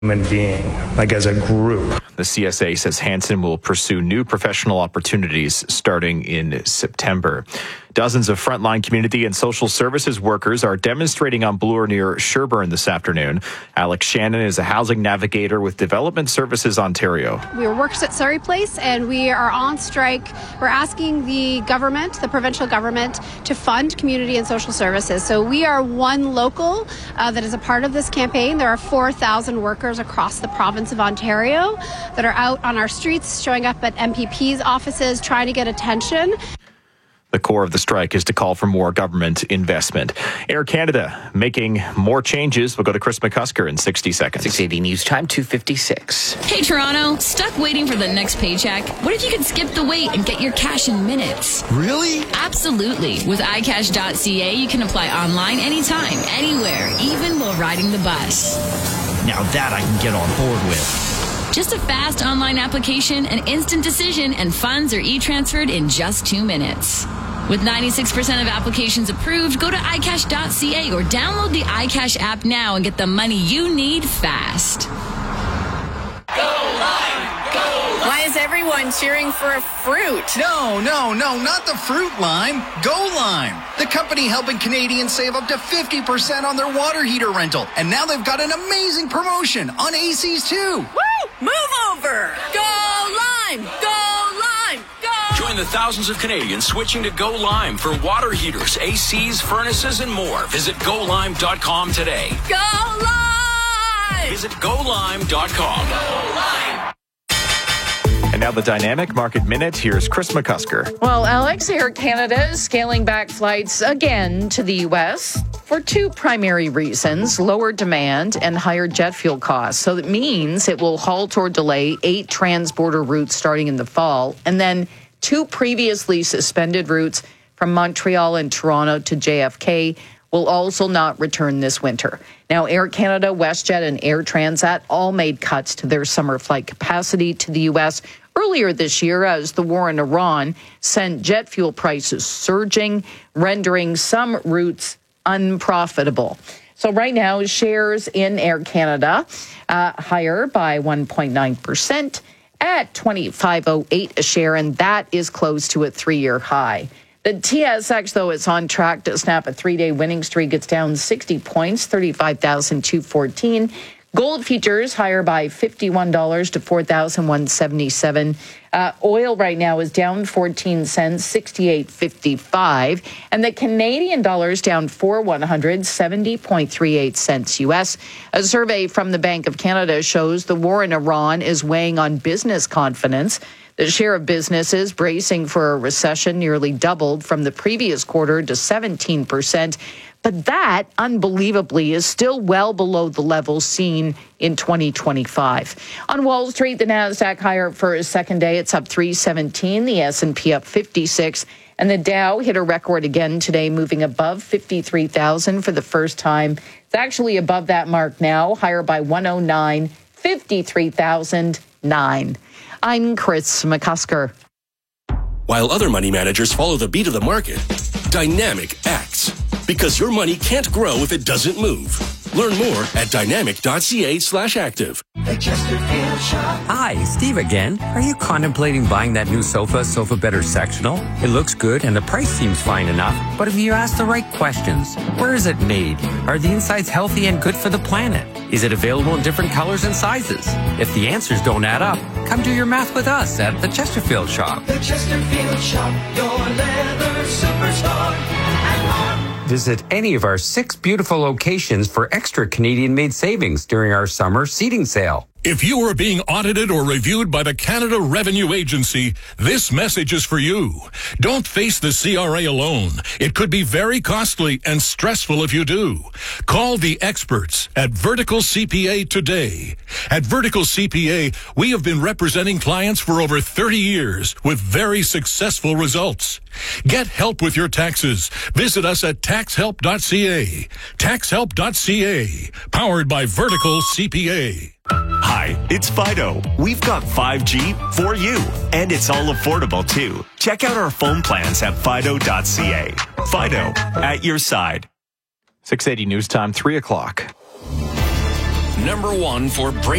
human being, like as a group. The CSA says Hanson will pursue new professional opportunities starting in September. Dozens of frontline community and social services workers are demonstrating on Bloor near Sherbourne this afternoon. Alex Shannon is a housing navigator with Development Services Ontario. We are workers at Surrey Place and we are on strike. We're asking the government, the provincial government, to fund community and social services. So we are one local that is a part of this campaign. There are 4,000 workers across the province of Ontario that are out on our streets, showing up at MPP's offices, trying to get attention. The core of the strike is to call for more government investment. Air Canada making more changes. We'll go to Chris McCusker in 60 seconds. 680 News Time, 2:56. Hey, Toronto. Stuck waiting for the next paycheck? What if you could skip the wait and get your cash in minutes? Really? Absolutely. With iCash.ca, you can apply online anytime, anywhere, even while riding the bus. Now that I can get on board with. Just a fast online application, an instant decision, and funds are e-transferred in just 2 minutes. With 96% of applications approved, go to iCash.ca or download the iCash app now and get the money you need fast. Go Lime! Go Lime! Why is everyone cheering for a fruit? No, not the fruit lime. Go Lime, the company helping Canadians save up to 50% on their water heater rental. And now they've got an amazing promotion on ACs too. Woo! Move over! Go Lime! Go Lime! Go! Join the thousands of Canadians switching to Go Lime for water heaters, ACs, furnaces, and more. Visit GoLime.com today. Go Lime! Visit GoLime.com. Go Lime! And now the Dynamic Market Minute. Here's Chris McCusker. Well, Alex, Air Canada is scaling back flights again to the U.S. for two primary reasons: lower demand and higher jet fuel costs. So that means it will halt or delay 8 transborder routes starting in the fall, and then 2 previously suspended routes from Montreal and Toronto to JFK will also not return this winter. Now, Air Canada, WestJet, and Air Transat all made cuts to their summer flight capacity to the U.S. earlier this year as the war in Iran sent jet fuel prices surging, rendering some routes unprofitable. So right now, shares in Air Canada higher by 1.9% at $25.08 a share, and that is close to a 3-year high. The TSX, though, is on track to snap a 3-day winning streak. It's down 60 points, 35,214. Gold futures higher by $51 to $4,177. Oil right now is down 14 cents, 68.55. And the Canadian dollar is down 70.38 cents U.S. A survey from the Bank of Canada shows the war in Iran is weighing on business confidence. The share of businesses bracing for a recession nearly doubled from the previous quarter to 17%. But that, unbelievably, is still well below the levels seen in 2025. On Wall Street, the Nasdaq higher for a second day. It's up 317, the S&P up 56, and the Dow hit a record again today, moving above 53,000 for the first time. It's actually above that mark now, higher by 109, 53,009. I'm Chris McCusker. While other money managers follow the beat of the market, Dynamic acts. Because your money can't grow if it doesn't move. Learn more at dynamic.ca/active. Hi, Steve again. Are you contemplating buying that new Sofa Better sectional? It looks good and the price seems fine enough, but if you ask the right questions, where is it made? Are the insides healthy and good for the planet? Is it available in different colors and sizes? If the answers don't add up, come do your math with us at the Chesterfield Shop. The Chesterfield Shop, your leather superstar. Visit any of our 6 beautiful locations for extra Canadian-made savings during our summer seating sale. If you are being audited or reviewed by the Canada Revenue Agency, this message is for you. Don't face the CRA alone. It could be very costly and stressful if you do. Call the experts at Vertical CPA today. At Vertical CPA, we have been representing clients for over 30 years with very successful results. Get help with your taxes. Visit us at taxhelp.ca. Taxhelp.ca, powered by Vertical CPA. Hi, it's Fido. We've got 5G for you, and it's all affordable too. Check out our phone plans at fido.ca. Fido, at your side. 680 News Time, 3 o'clock. #1 for